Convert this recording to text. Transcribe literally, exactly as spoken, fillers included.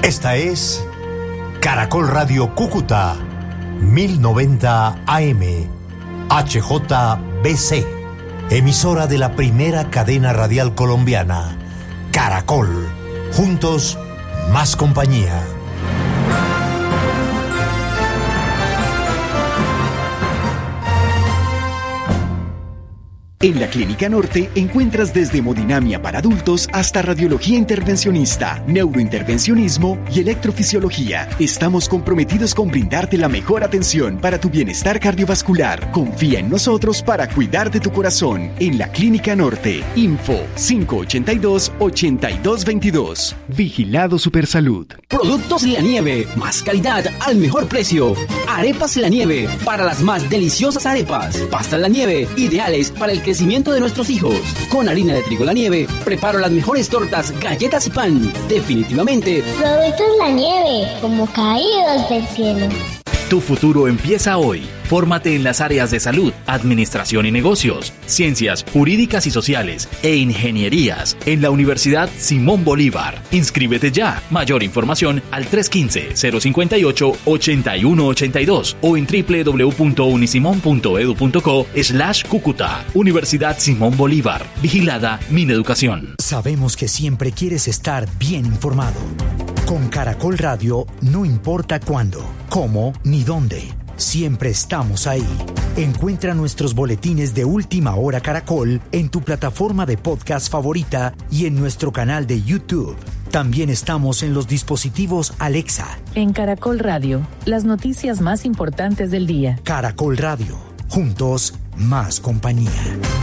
Esta es Caracol Radio Cúcuta, mil noventa A M, H J B C, emisora de la primera cadena radial colombiana, Caracol. Juntos, más compañía. En la Clínica Norte encuentras desde hemodinamia para adultos hasta radiología intervencionista, neurointervencionismo y electrofisiología. Estamos comprometidos con brindarte la mejor atención para tu bienestar cardiovascular. Confía en nosotros para cuidar de tu corazón. En la Clínica Norte, info cinco ochenta y dos, ochenta y dos veintidós. Vigilado Supersalud. Productos La Nieve, más calidad al mejor precio. Arepas La Nieve, para las más deliciosas arepas. Pastas La Nieve, ideales para el crecimiento de nuestros hijos. Con harina de trigo La Nieve, preparo las mejores tortas, galletas y pan. Definitivamente, Productos La Nieve, como caídos del cielo. Tu futuro empieza hoy. Fórmate en las áreas de salud, administración y negocios, ciencias jurídicas y sociales e ingenierías en la Universidad Simón Bolívar. Inscríbete ya. Mayor información al tres uno cinco, cero cinco ocho, ocho uno ocho dos o en doble u doble u doble u punto unisimón punto edu punto co slash Cúcuta. Universidad Simón Bolívar. Vigilada Mineducación. Sabemos que siempre quieres estar bien informado. Con Caracol Radio, no importa cuándo, cómo ni dónde. Siempre estamos ahí. Encuentra nuestros boletines de Última Hora Caracol en tu plataforma de podcast favorita y en nuestro canal de YouTube. También estamos en los dispositivos Alexa. En Caracol Radio, las noticias más importantes del día. Caracol Radio. Juntos, más compañía.